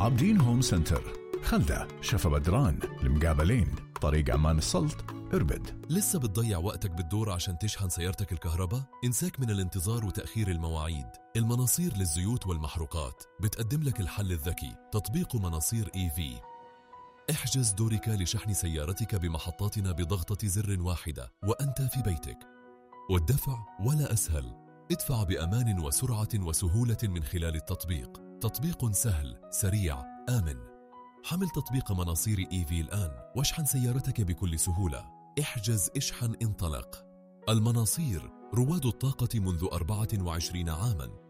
عابدين هوم سنتر، خلدة، شفا بدران، المقابلين، طريق عمان السلط، اربد. لسه بتضيع وقتك بالدور عشان تشحن سيارتك الكهرباء؟ انساك من الانتظار وتأخير المواعيد. المناصير للزيوت والمحروقات بتقدم لك الحل الذكي، تطبيق مناصير EV. احجز دورك لشحن سيارتك بمحطاتنا بضغطة زر واحدة وأنت في بيتك، والدفع ولا أسهل. ادفع بأمان وسرعة وسهولة من خلال التطبيق. تطبيق سهل، سريع، آمن. حمل تطبيق مناصير EV الآن واشحن سيارتك بكل سهولة. احجز، اشحن، انطلق. المناصير، رواد الطاقة منذ 24 عاما.